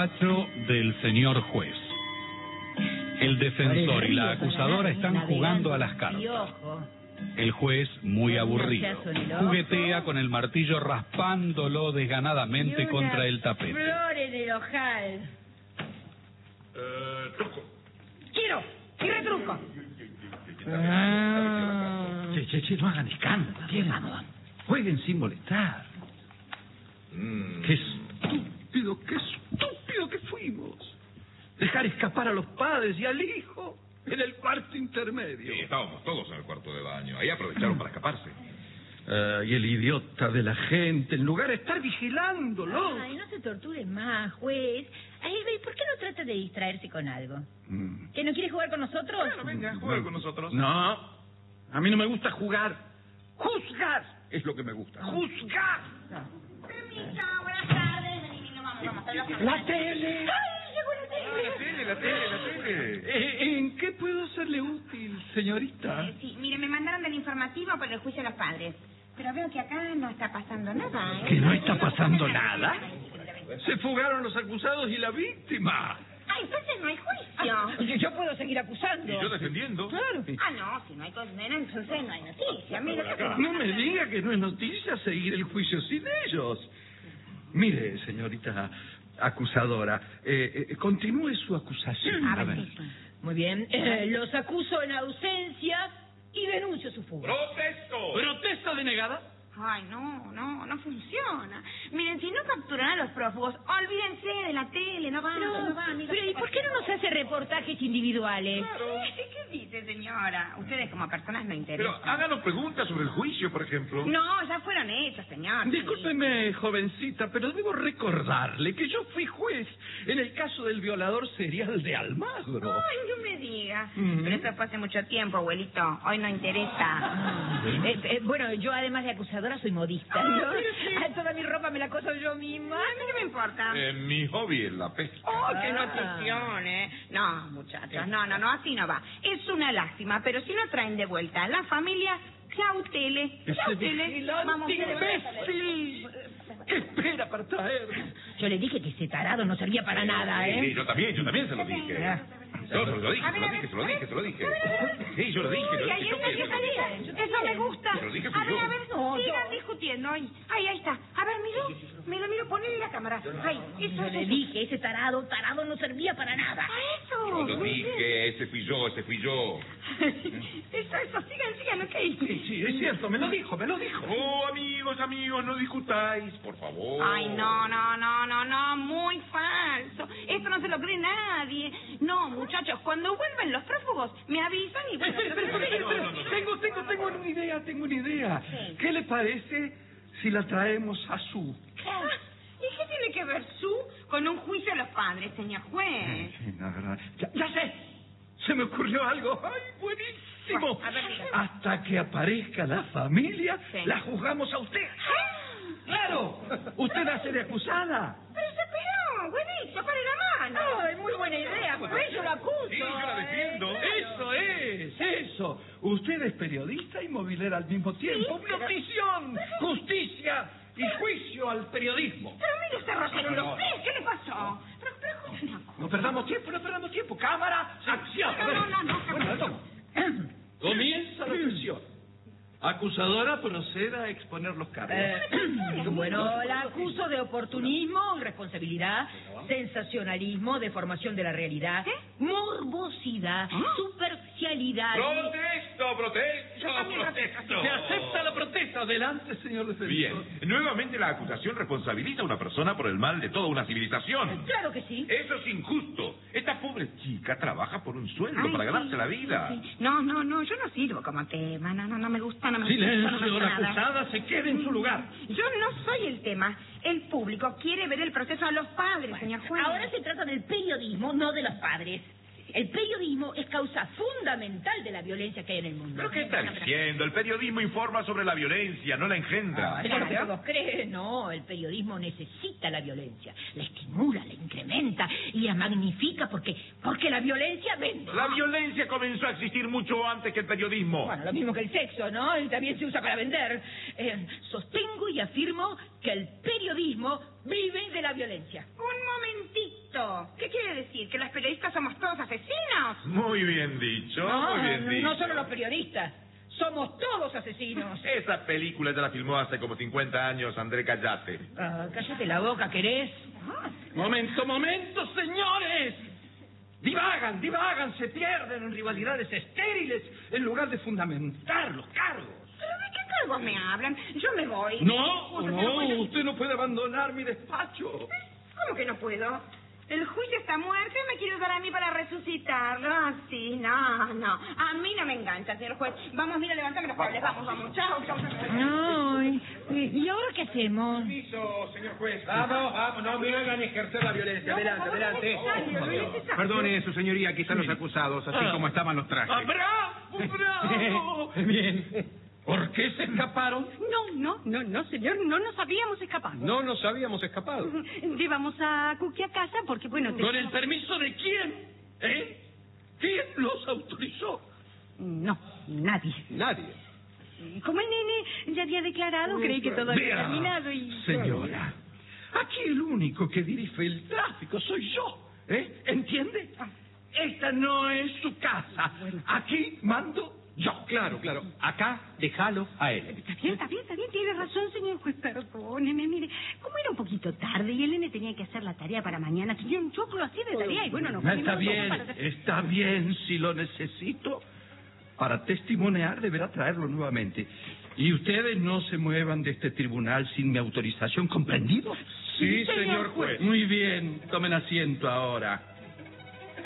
despacho del señor juez. El defensor y la acusadora están jugando a las cartas. El juez, muy aburrido, juguetea con el martillo raspándolo desganadamente contra el tapete. Flor en el ojal. Truco. Quiero y retruco. Che, no hagan escándalo. Vamos. Jueguen sin molestar. Qué estúpido que fuimos. Dejar escapar a los padres y al hijo en el cuarto intermedio. Sí, estábamos todos en el cuarto de baño. Ahí aprovecharon para escaparse. Y el idiota de la gente, en lugar de estar vigilándolo. Ay, no se torture más, juez. Ay, ¿por qué no trata de distraerse con algo? ¿Que no quiere jugar con nosotros? Bueno, venga, juega con nosotros. No, a mí no me gusta jugar. Juzgar es lo que me gusta. Juzgar. Permiso, buenas tardes. Vení, vamos. La tele. ¡Ay, llegó la tele! La tele. ¿En qué puedo serle útil, señorita? Sí, mire, me mandaron del informativo por el juicio de los padres. Pero veo que acá no está pasando nada, ¿eh? ¿Que no está pasando nada? Se fugaron los acusados y la víctima. Ay, entonces no hay juicio. Yo puedo seguir acusando. Y yo defendiendo. Claro. Ah, no, si no hay condena, entonces no hay noticia. Mire, No me diga que no es noticia seguir el juicio sin ellos. Mire, señorita acusadora, continúe su acusación. A ver. Muy bien. Los acuso en ausencia y denuncio su fuga. ¡Protesto! ¿Protesta denegada? Ay, no funciona. Miren, si no capturan a los prófugos, olvídense de la tele, no van. Pero ¿y por qué no nos hace reportajes individuales? ¿Qué dice, señora? Ustedes como personas no Pero interesan. háganos preguntas sobre el juicio, por ejemplo. No, ya fueron hechos, señor. Discúlpeme, jovencita, pero debo recordarle que yo fui juez en el caso del violador serial de Almagro. Ay, no me diga. Pero eso fue hace mucho tiempo, abuelito. Hoy no interesa. Bueno, yo además de acusadora soy modista, ¿no? Toda mi ropa me la coso yo misma. A mí no me importa. Mi hobby es la pesca. ¡Oh, qué notición, No, muchachos, no, así no va. Es una lástima, pero si no traen de vuelta a la familia, chau, tele. Chau, tele. Vamos, ¡Imbécil! ¿Qué espera para traer? Yo le dije que ese tarado no servía para nada, ¿eh? Sí, yo también se lo dije. Yo se lo dije. Sí, yo lo dije. Ay, eso me gusta. Te lo dije, A fui yo. ver, sigan discutiendo. Ahí está. A ver, miro, ponle la cámara. Ay, Yo le dije, ese tarado no servía para nada. Eso. Yo lo dije, ese fui yo. Eso, sigan, ok. Sí, es cierto, me lo dijo. Oh, amigos, no discutáis, por favor. Ay, no, muy falso. Esto no se lo cree nadie. No, muchachos, cuando vuelven los prófugos, me avisan y bueno... Tengo una idea. Sí. ¿Qué le parece si la traemos a su? ¿Y qué tiene que ver su con un juicio a los padres, señor juez? Ya sé, se me ocurrió algo. ¡Ay, buenísimo! A ver, diga. Hasta que aparezca la familia, Sí. la juzgamos a usted. ¡Claro! Usted hace de acusada. Pero se esperó, buenísimo, pare la mano. Ay, muy buena idea, pues yo lo acuso. Sí, yo la defiendo. Eso. Usted es periodista y movilera al mismo tiempo. pero- ¡Notición! ¡Justicia! Y juicio al periodismo. Pero mire usted, Rosario López, ¿qué le pasó? Pero, No perdamos tiempo. Cámara, acción. No. Bueno, toma. Comienza la sesión. Acusadora, proceda a exponer los cargos. Bueno, la acuso de oportunismo, irresponsabilidad, sensacionalismo, deformación de la realidad, morbosidad, superficialidad. Se acepta la protesta. Adelante, señor defensor. Bien, nuevamente la acusación responsabiliza a una persona por el mal de toda una civilización. Claro que sí. Eso es injusto. Esta pobre chica trabaja por un sueldo Ay, para sí, ganarse la vida. sí. No, yo no sirvo como tema. No me gusta, no me Silencio, gusta la nada. acusada se quede en su lugar. Yo no soy el tema. El público quiere ver el proceso a los padres, señor juez. Ahora se trata del periodismo, no de los padres. El periodismo es causa fundamental de la violencia que hay en el mundo. ¿Pero qué está diciendo? El periodismo informa sobre la violencia, no la engendra. Eso es lo que todos creen, no. El periodismo necesita la violencia. La estimula, la incrementa y la magnifica porque la violencia vende. La violencia comenzó a existir mucho antes que el periodismo. Bueno, lo mismo que el sexo, ¿no? Y también se usa para vender. Sostengo y afirmo que el periodismo vive de la violencia. Un momentito. decir? ¿Que los periodistas somos todos asesinos? Muy bien dicho, No, muy bien dicho. no solo los periodistas. Somos todos asesinos. Esa película ya la filmó hace como 50 años André Callate. Cállate la boca, ¿querés? Momento, señores. Divagan, se pierden en rivalidades estériles en lugar de fundamentar los cargos. ¿Pero de qué cargos me hablan? Yo me voy. No, usted no puede abandonar mi despacho. ¿Cómo que no puedo? El juicio está muerto y me quiere usar a mí para resucitarlo. Así, no. A mí no me engancha, señor juez. Vamos, mira, levantame los cables. Vamos. Chao. Ay, ¿y ahora qué hacemos? Permiso, señor juez. Vamos, no me hagan ejercer la violencia. Adelante. Perdone, su señoría, aquí están los acusados, así como estaban los trajes. ¡Bravo! Bien. ¿Por qué se escaparon? No, señor, no nos habíamos escapado. No nos habíamos escapado. Llevamos a Cookie a casa porque, bueno... ¿Con el permiso de quién? ¿Quién los autorizó? No, nadie. Nadie. Como el nene ya había declarado, creí que todo había terminado y... Señora, aquí el único que dirige el tráfico soy yo. ¿Entiende? Esta no es su casa. Aquí mando yo. Claro. Acá, déjalo a él. Está bien, tiene razón, señor juez, perdóneme, mire, como era un poquito tarde y el nene tenía que hacer la tarea para mañana, tenía un choclo así de tarea y bueno, no... Está bien, si lo necesito para testimoniar deberá traerlo nuevamente. Y ustedes no se muevan de este tribunal sin mi autorización, ¿comprendido? Sí, señor juez. Muy bien, tomen asiento ahora.